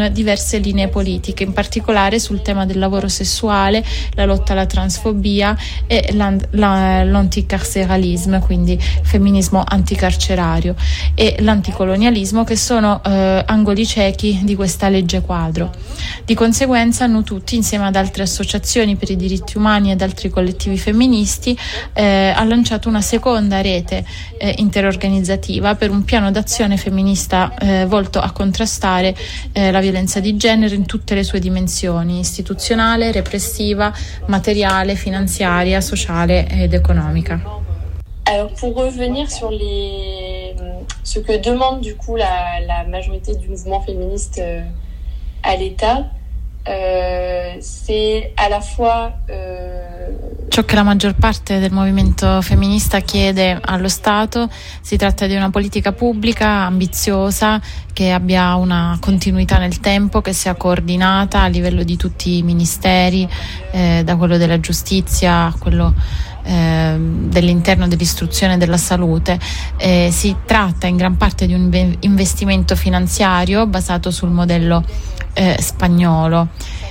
diverse linee politiche, in particolare sul tema del lavoro sessuale, la lotta alla transfobia e l'anticarceralismo, quindi femminismo anticarcerario, e l'anticolonialismo, che sono angoli ciechi di questa legge quadro. Di conseguenza hanno tutti, insieme ad altre associazioni per i diritti umani ed altri collettivi femministi, ha lanciato una seconda rete interorganizzativa per un piano d'azione femminista volto a contrastare la violenza di genere in tutte le sue dimensioni: istituzionale, repressiva, materiale, finanziaria, sociale ed economica. Alors pour revenir sur ce que demande du coup la majorité du mouvement féministe à l'État, c'est à la fois ciò che la maggior parte del movimento femminista chiede allo Stato. Si tratta di una politica pubblica ambiziosa, che abbia una continuità nel tempo, che sia coordinata a livello di tutti i ministeri, da quello della giustizia a quello dell'interno, dell'istruzione e della salute. Si tratta in gran parte di un investimento finanziario basato sul modello spagnolo.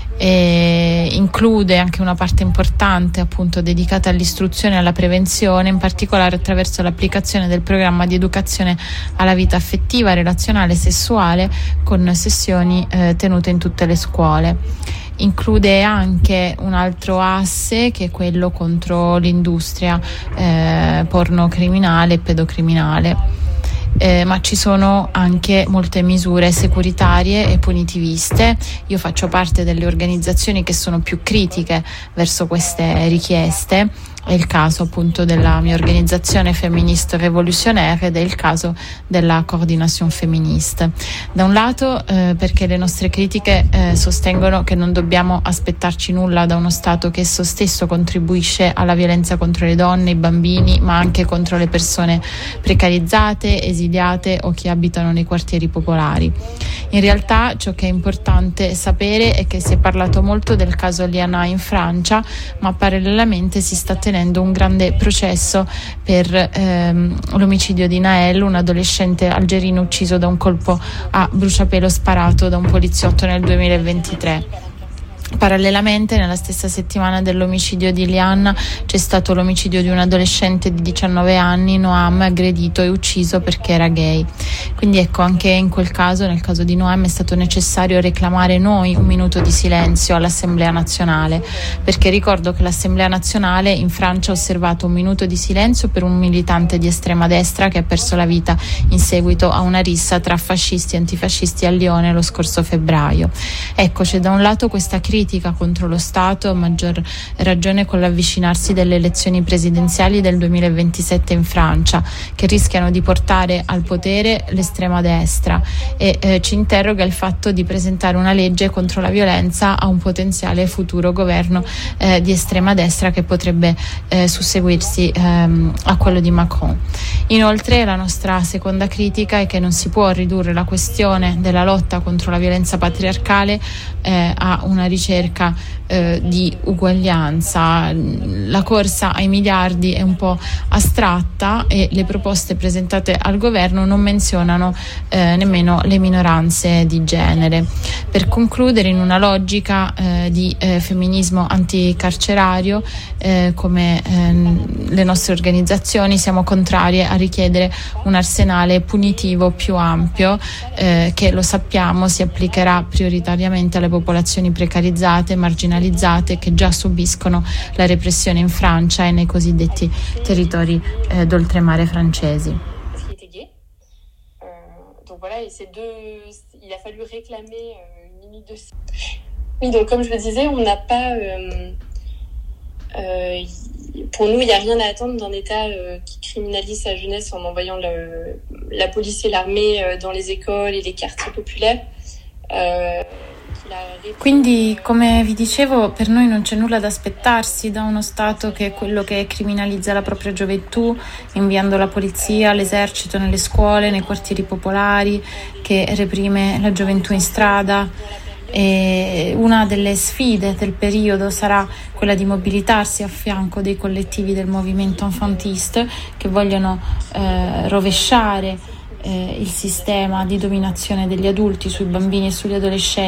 Include anche una parte importante appunto dedicata all'istruzione e alla prevenzione, in particolare attraverso l'applicazione del programma di educazione alla vita affettiva, relazionale e sessuale, con sessioni tenute in tutte le scuole. Include anche un altro asse, che è quello contro l'industria pornocriminale e pedocriminale. Ma ci sono anche molte misure securitarie e punitiviste. Io faccio parte delle organizzazioni che sono più critiche verso queste richieste. È il caso appunto della mia organizzazione Féministes Révolutionnaires ed è il caso della Coordination Féministe. Da un lato perché le nostre critiche sostengono che non dobbiamo aspettarci nulla da uno Stato che esso stesso contribuisce alla violenza contro le donne, i bambini, ma anche contro le persone precarizzate, esiliate o che abitano nei quartieri popolari. In realtà ciò che è importante sapere è che si è parlato molto del caso Liana in Francia, ma parallelamente si sta tenendo un grande processo per l'omicidio di Nael, un adolescente algerino ucciso da un colpo a bruciapelo sparato da un poliziotto nel 2023. Parallelamente, nella stessa settimana dell'omicidio di Liana, c'è stato l'omicidio di un adolescente di 19 anni, Noam, aggredito e ucciso perché era gay. Quindi ecco, anche in quel caso, nel caso di Noam, è stato necessario reclamare noi un minuto di silenzio all'Assemblea nazionale, perché ricordo che l'Assemblea nazionale in Francia ha osservato un minuto di silenzio per un militante di estrema destra che ha perso la vita in seguito a una rissa tra fascisti e antifascisti a Lione lo scorso febbraio. Ecco, c'è da un lato questa critica contro lo Stato, a maggior ragione con l'avvicinarsi delle elezioni presidenziali del 2027 in Francia, che rischiano di portare al potere l'estrema destra, e ci interroga il fatto di presentare una legge contro la violenza a un potenziale futuro governo di estrema destra che potrebbe susseguirsi a quello di Macron. Inoltre la nostra seconda critica è che non si può ridurre la questione della lotta contro la violenza patriarcale a una ricerca di uguaglianza. La corsa ai miliardi è un po' astratta e le proposte presentate al governo non menzionano nemmeno le minoranze di genere. Per concludere, in una logica di femminismo anticarcerario, come le nostre organizzazioni, siamo contrarie a richiedere un arsenale punitivo più ampio che, lo sappiamo, si applicherà prioritariamente alle popolazioni precarizzate, marginalizzate, che già subiscono la repressione in Francia e nei cosiddetti territori d'oltremare francesi. Donc voilà, et il a fallu réclamer une limite de... Oui, donc comme je le disais, on n'a pas... pour nous, il n'y a rien à attendre d'un État qui criminalise sa jeunesse en envoyant la police et l'armée dans les écoles et les quartiers populaires. Quindi, come vi dicevo, per noi non c'è nulla da aspettarsi da uno Stato che è quello che criminalizza la propria gioventù, inviando la polizia, l'esercito nelle scuole, nei quartieri popolari, che reprime la gioventù in strada. E una delle sfide del periodo sarà quella di mobilitarsi a fianco dei collettivi del movimento enfantiste che vogliono rovesciare il sistema di dominazione degli adulti sui bambini e sugli adolescenti